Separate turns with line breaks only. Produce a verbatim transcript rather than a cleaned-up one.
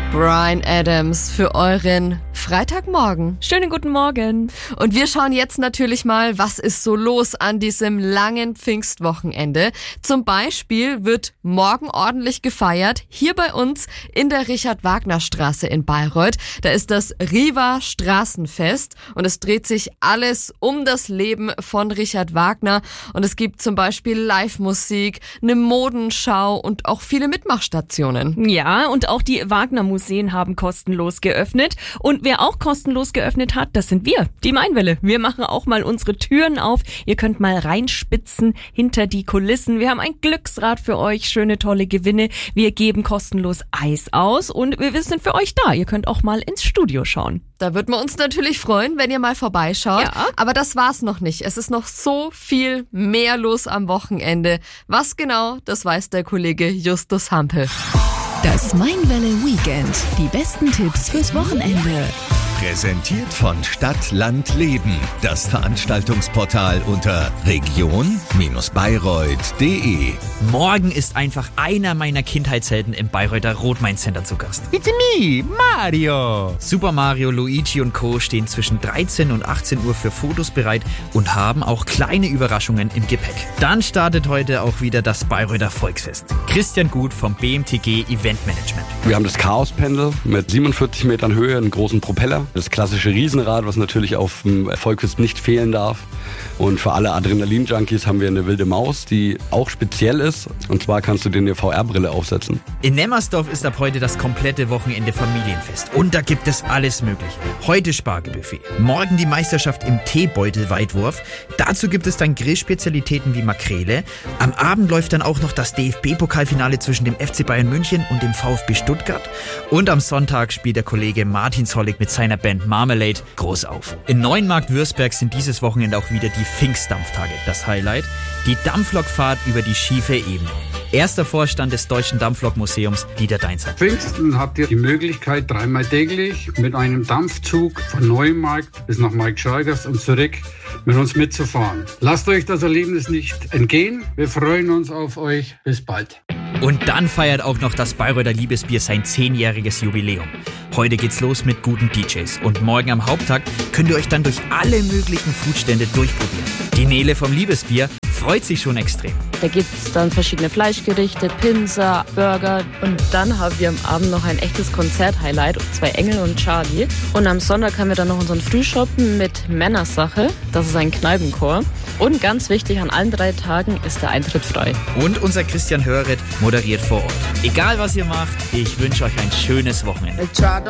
Bryan Adams für euren Freitagmorgen.
Schönen guten Morgen.
Und wir schauen jetzt natürlich mal, was ist so los an diesem langen Pfingstwochenende. Zum Beispiel wird morgen ordentlich gefeiert, hier bei uns in der Richard-Wagner-Straße in Bayreuth. Da ist das Riva Straßenfest und es dreht sich alles um das Leben von Richard Wagner. Und es gibt zum Beispiel Live-Musik, eine Modenschau und auch viele Mitmachstationen.
Ja, und auch die Wagner-Museen haben kostenlos geöffnet. Und wer auch kostenlos geöffnet hat, das sind wir, die Mainwelle. Wir machen auch mal unsere Türen auf. Ihr könnt mal reinspitzen hinter die Kulissen. Wir haben ein Glücksrad für euch, schöne, tolle Gewinne. Wir geben kostenlos Eis aus und wir sind für euch da. Ihr könnt auch mal ins Studio schauen.
Da würden wir uns natürlich freuen, wenn ihr mal vorbeischaut.
Ja.
Aber das war's noch nicht. Es ist noch so viel mehr los am Wochenende. Was genau, das weiß der Kollege Justus Hampel.
Das Mainwelle Weekend. Die besten Tipps fürs Wochenende.
Präsentiert von Stadt, Land, Leben. Das Veranstaltungsportal unter region Bayreuth punkt de.
Morgen ist einfach einer meiner Kindheitshelden im Bayreuther Rot-Main-Center zu Gast.
It's me, Mario.
Super Mario, Luigi und Co. stehen zwischen dreizehn und achtzehn Uhr für Fotos bereit und haben auch kleine Überraschungen im Gepäck. Dann startet heute auch wieder das Bayreuther Volksfest. Christian Gut vom B M T G Event Management.
Wir haben das Chaos-Pendel mit siebenundvierzig Metern Höhe, einen großen Propeller. Das klassische Riesenrad, was natürlich auf dem Volksfest nicht fehlen darf. Und für alle Adrenalin-Junkies haben wir eine wilde Maus, die auch speziell ist. Und zwar kannst du dir eine V R-Brille aufsetzen.
In Nemmersdorf ist ab heute das komplette Wochenende Familienfest. Und da gibt es alles Mögliche. Heute Spargelbuffet. Morgen die Meisterschaft im Teebeutel-Weitwurf. Dazu gibt es dann Grillspezialitäten wie Makrele. Am Abend läuft dann auch noch das D F B-Pokalfinale zwischen dem F C Bayern München und dem VfB Stuttgart. Und am Sonntag spielt der Kollege Martin Zollig mit seiner Band Marmalade groß auf. In Neuenmarkt-Würzberg sind dieses Wochenende auch wieder die Pfingstdampftage. Das Highlight, die Dampflokfahrt über die schiefe Ebene. Erster Vorstand des Deutschen Dampflokmuseums, Dieter Deinzer.
Pfingsten habt ihr die Möglichkeit, dreimal täglich mit einem Dampfzug von Neumarkt bis nach Mike Schreigers und zurück mit uns mitzufahren. Lasst euch das Erlebnis nicht entgehen. Wir freuen uns auf euch. Bis bald.
Und dann feiert auch noch das Bayreuther Liebesbier sein zehnjähriges Jubiläum. Heute geht's los mit guten D Js und morgen am Haupttag könnt ihr euch dann durch alle möglichen Foodstände durchprobieren. Die Nele vom Liebesbier freut sich schon extrem.
Da gibt's dann verschiedene Fleischgerichte, Pizza, Burger und dann haben wir am Abend noch ein echtes Konzert-Highlight, zwei Engel und Charlie. Und am Sonntag haben wir dann noch unseren Frühschoppen mit Männersache, das ist ein Kneipenchor. Und ganz wichtig, an allen drei Tagen ist der Eintritt frei.
Und unser Christian Hörret moderiert vor Ort. Egal was ihr macht, ich wünsche euch ein schönes Wochenende.